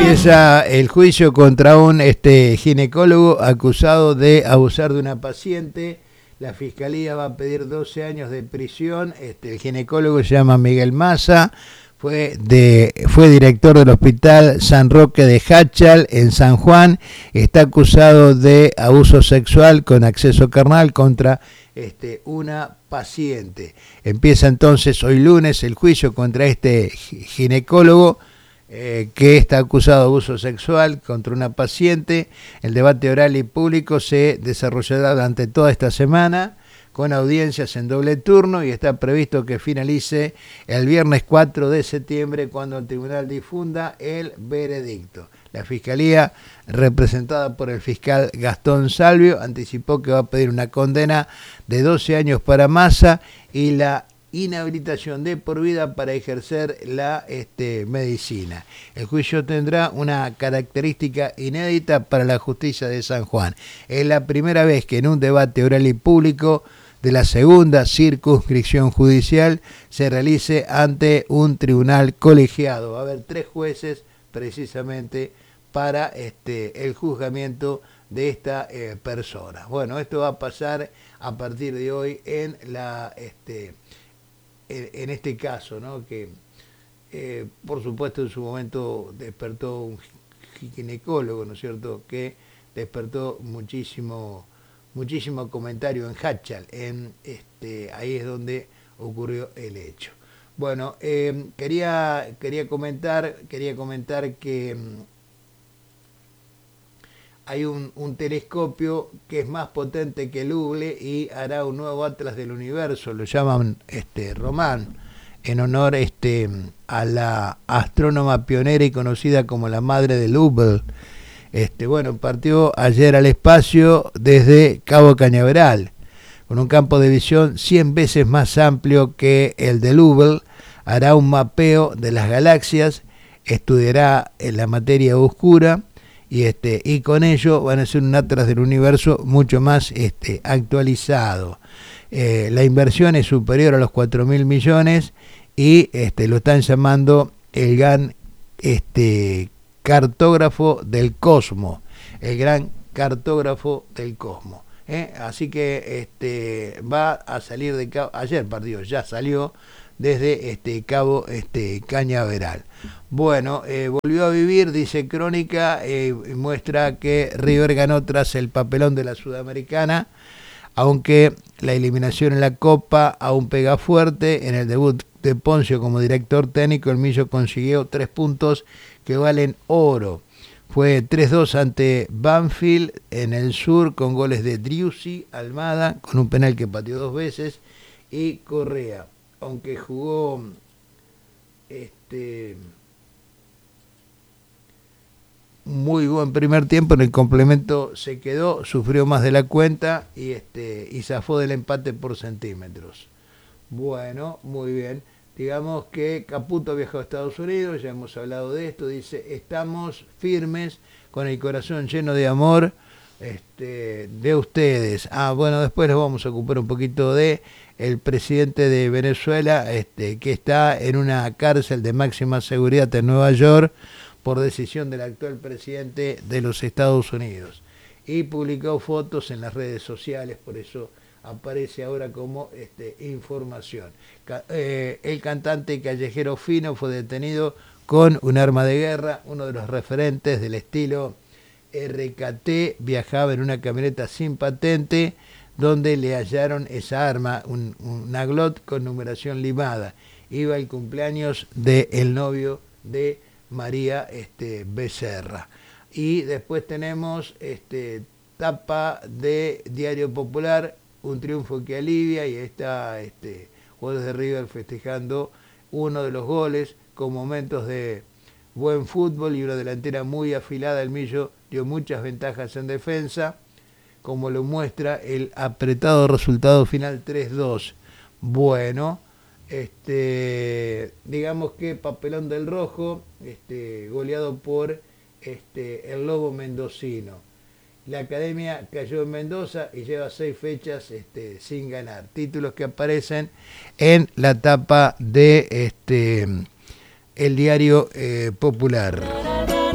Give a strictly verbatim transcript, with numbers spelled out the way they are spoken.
Empieza el juicio contra un este, ginecólogo acusado de abusar de una paciente. La fiscalía va a pedir doce años de prisión. Este, el ginecólogo se llama Miguel Massa. Fue, de, fue director del Hospital San Roque de Hachal en San Juan. Está acusado de abuso sexual con acceso carnal contra este, una paciente. Empieza entonces hoy lunes el juicio contra este ginecólogo eh, que está acusado de abuso sexual contra una paciente. El debate oral y público se desarrollará durante toda esta semana, con audiencias en doble turno, y está previsto que finalice el viernes cuatro de septiembre, cuando el tribunal difunda el veredicto. La Fiscalía, representada por el fiscal Gastón Salvio, anticipó que va a pedir una condena de doce años para Massa y la inhabilitación de por vida para ejercer la este, medicina. El juicio tendrá una característica inédita para la justicia de San Juan. Es la primera vez que en un debate oral y público de la segunda circunscripción judicial se realice ante un tribunal colegiado. Va a haber tres jueces precisamente para este, el juzgamiento de esta eh, persona. Bueno, esto va a pasar a partir de hoy en la este, en, en este caso, ¿no? Que eh, por supuesto en su momento despertó un ginecólogo, ¿no es cierto?, que despertó muchísimo muchísimo comentario en Hachal, en este, ahí es donde ocurrió el hecho. Bueno, eh, quería quería comentar quería comentar que um, hay un, un telescopio que es más potente que el Hubble y hará un nuevo atlas del universo, lo llaman este Román, en honor este a la astrónoma pionera y conocida como la madre del Hubble. Este, bueno, partió ayer al espacio desde Cabo Cañaveral, con un campo de visión cien veces más amplio que el del Hubble. Hará un mapeo de las galaxias, estudiará la materia oscura y, este, y con ello van a hacer un atlas del universo mucho más este, actualizado. Eh, la inversión es superior a los cuatro mil millones y este, lo están llamando el gran este, cartógrafo del cosmos, el gran cartógrafo del cosmos. ¿eh? Así que este, va a salir de Cabo, ayer partió, ya salió desde este Cabo este, Cañaveral. Bueno, eh, volvió a vivir, dice Crónica, eh, muestra que River ganó tras el papelón de la Sudamericana, aunque la eliminación en la Copa aún pega fuerte. En el debut de Poncio como director técnico, el Millo consiguió tres puntos que valen oro. Fue tres dos ante Banfield en el sur, con goles de Driussi, Almada, con un penal que pateó dos veces, y Correa, aunque jugó este muy buen primer tiempo, en el complemento se quedó, sufrió más de la cuenta y este y zafó del empate por centímetros. Bueno, muy bien. Digamos que Caputo viajó a Estados Unidos, ya hemos hablado de esto, dice, estamos firmes con el corazón lleno de amor este, de ustedes. Ah, bueno, después nos vamos a ocupar un poquito de el presidente de Venezuela, este, que está en una cárcel de máxima seguridad en Nueva York por decisión del actual presidente de los Estados Unidos. Y publicó fotos en las redes sociales, por eso aparece ahora como este, información. Ca eh, el cantante callejero Fino fue detenido con un arma de guerra. Uno de los referentes del estilo R K T viajaba en una camioneta sin patente, donde le hallaron esa arma, un, una Glot con numeración limada. Iba al cumpleaños del novio de María este, Becerra. Y después tenemos este, tapa de Diario Popular, un triunfo que alivia, y está este, jugadores de River festejando uno de los goles con momentos de buen fútbol y una delantera muy afilada. El Millo dio muchas ventajas en defensa, como lo muestra el apretado resultado final tres dos. Bueno, este, digamos que papelón del Rojo, este, goleado por este, el Lobo Mendocino. La Academia cayó en Mendoza y lleva seis fechas este, sin ganar. Títulos que aparecen en la tapa de este, el Diario eh, Popular.